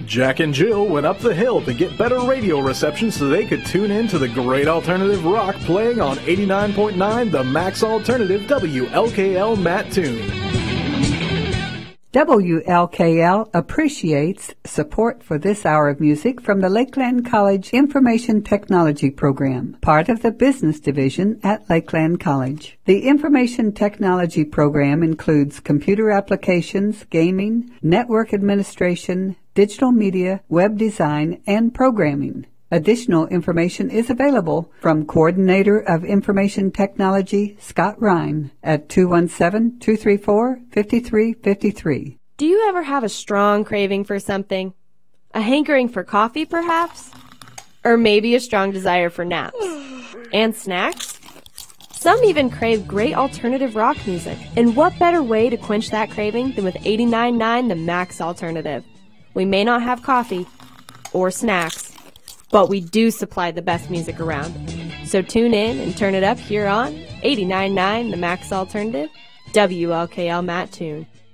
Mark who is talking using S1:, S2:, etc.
S1: Jack and Jill went up the hill to get better radio reception so they could tune in to the great alternative rock playing on 89.9 The Max Alternative WLKL Mattoon.
S2: WLKL appreciates support for this hour of music from the Lakeland College Information Technology Program, part of the Business Division at Lakeland College. The Information Technology Program includes computer applications, gaming, network administration, digital media, web design, and programming. Additional information is available from Coordinator of Information Technology, Scott Ryan, at 217-234-5353.
S3: Do you ever have a strong craving for something? A hankering for coffee, perhaps? Or maybe a strong desire for naps? And snacks? Some even crave great alternative rock music. And what better way to quench that craving than with 89.9 The Max Alternative? We may not have coffee or snacks, but we do supply the best music around. So tune in and turn it up here on 89.9 The Max Alternative, WLKL Mattoon.